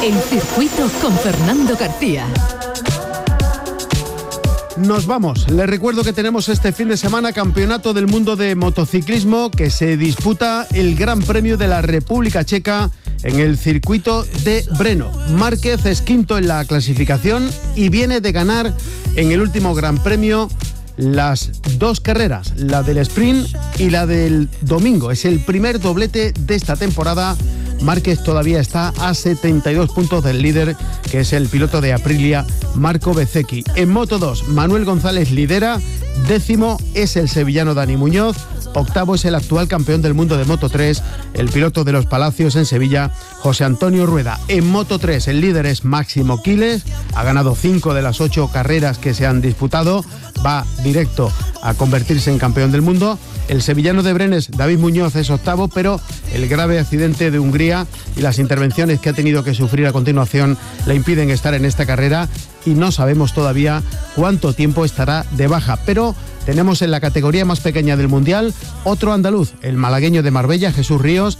El circuito con Fernando García. Nos vamos. Les recuerdo que tenemos este fin de semana Campeonato del Mundo de Motociclismo, que se disputa el Gran Premio de la República Checa en el circuito de Brno. Márquez es quinto en la clasificación y viene de ganar en el último Gran Premio las dos carreras, la del sprint y la del domingo. Es el primer doblete de esta temporada. Márquez todavía está a 72 puntos del líder, que es el piloto de Aprilia, Marco Bezzecchi. En Moto 2, Manuel González lidera, décimo es el sevillano Dani Muñoz, octavo es el actual campeón del mundo de Moto 3, el piloto de los Palacios en Sevilla, José Antonio Rueda. En Moto 3 el líder es Máximo Quiles, ha ganado 5 de las 8 carreras que se han disputado, va directo a convertirse en campeón del mundo. El sevillano de Brenes, David Muñoz, es octavo, pero el grave accidente de Hungría y las intervenciones que ha tenido que sufrir a continuación le impiden estar en esta carrera y no sabemos todavía cuánto tiempo estará de baja. Pero tenemos en la categoría más pequeña del Mundial otro andaluz, el malagueño de Marbella, Jesús Ríos,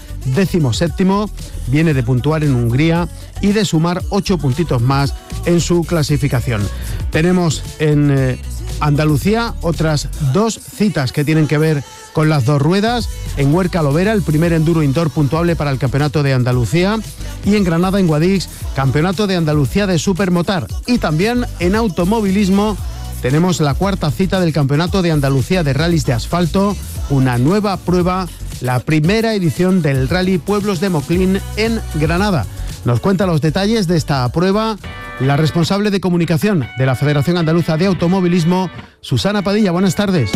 17º, viene de puntuar en Hungría y de sumar 8 puntitos más en su clasificación. Tenemos en Andalucía otras 2 citas que tienen que ver con las 2 ruedas. En Huerca Lovera, el primer enduro indoor puntuable para el Campeonato de Andalucía, y en Granada, en Guadix, Campeonato de Andalucía de Supermotar. Y también en automovilismo tenemos la 4ª cita del Campeonato de Andalucía de Rallys de Asfalto, una nueva prueba, la primera edición del Rally Pueblos de Moclín en Granada. Nos cuenta los detalles de esta prueba la responsable de comunicación de la Federación Andaluza de Automovilismo, Susana Padilla. Buenas tardes.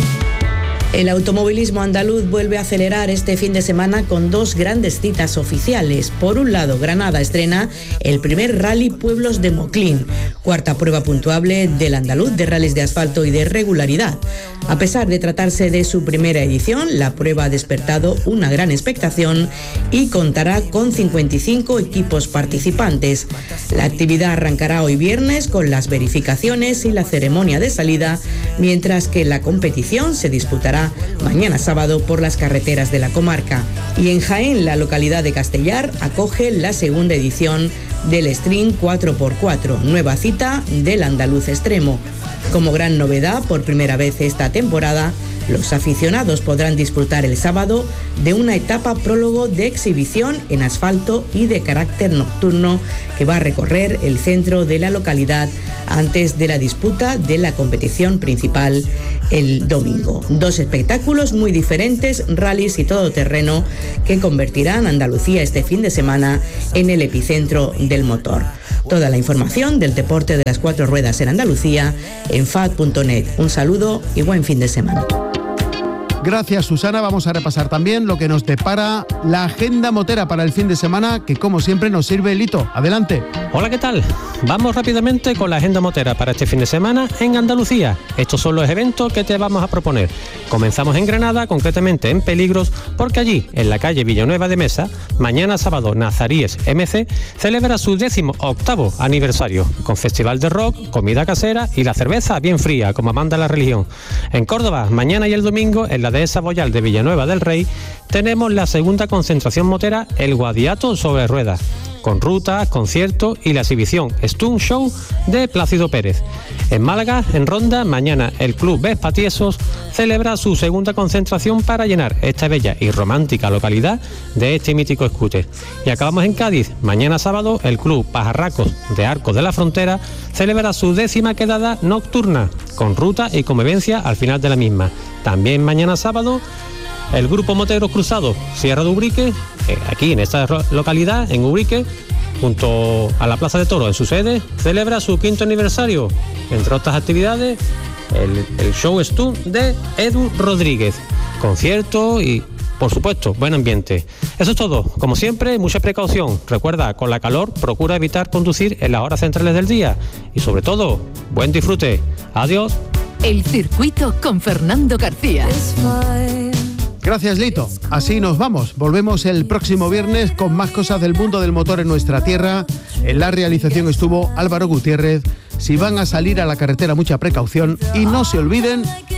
El automovilismo andaluz vuelve a acelerar este fin de semana con 2 grandes citas oficiales. Por un lado, Granada estrena el primer Rally Pueblos de Moclín, 4ª prueba puntuable del andaluz de rallies de asfalto y de regularidad. A pesar de tratarse de su primera edición, la prueba ha despertado una gran expectación y contará con 55 equipos participantes. La actividad arrancará hoy viernes con las verificaciones y la ceremonia de salida, mientras que la competición se disputará mañana sábado por las carreteras de la comarca. Y en Jaén, la localidad de Castellar acoge la segunda edición del Stream 4x4, nueva cita del andaluz extremo. Como gran novedad, por primera vez esta temporada, los aficionados podrán disfrutar el sábado de una etapa prólogo de exhibición en asfalto y de carácter nocturno que va a recorrer el centro de la localidad antes de la disputa de la competición principal el domingo. 2 espectáculos muy diferentes, rallies y todoterreno, que convertirán a Andalucía este fin de semana en el epicentro del motor. Toda la información del deporte de las 4 ruedas en Andalucía en FAD.net. Un saludo y buen fin de semana. Gracias, Susana. Vamos a repasar también lo que nos depara la agenda motera para el fin de semana, que como siempre nos sirve Lito. Adelante. Hola, ¿qué tal? Vamos rápidamente con la agenda motera para este fin de semana en Andalucía. Estos son los eventos que te vamos a proponer. Comenzamos en Granada, concretamente en Peligros, porque allí, en la calle Villanueva de Mesa, mañana sábado Nazaríes MC celebra su 18º aniversario, con festival de rock, comida casera y la cerveza bien fría, como manda la religión. En Córdoba, mañana y el domingo, en la dehesa Boyal de Villanueva del Rey, tenemos la segunda concentración motera, el Guadiato sobre ruedas, con rutas, conciertos y la exhibición Stunt Show de Plácido Pérez. En Málaga, en Ronda, mañana el Club Vespatiesos celebra su segunda concentración para llenar esta bella y romántica localidad de este mítico scooter. Y acabamos en Cádiz. Mañana sábado el Club Pajarracos de Arcos de la Frontera celebra su 10ª quedada nocturna, con ruta y convivencia al final de la misma. También mañana sábado el Grupo Moteros Cruzados Sierra de Ubrique, aquí en esta localidad, en Ubrique, junto a la Plaza de Toros en su sede, celebra su 5º aniversario. Entre otras actividades, el show stunt de Edu Rodríguez, concierto y, por supuesto, buen ambiente. Eso es todo. Como siempre, mucha precaución. Recuerda, con la calor, procura evitar conducir en las horas centrales del día. Y sobre todo, buen disfrute. Adiós. El circuito con Fernando García. Gracias, Lito. Así nos vamos. Volvemos el próximo viernes con más cosas del mundo del motor en nuestra tierra. En la realización estuvo Álvaro Gutiérrez. Si van a salir a la carretera, mucha precaución y no se olviden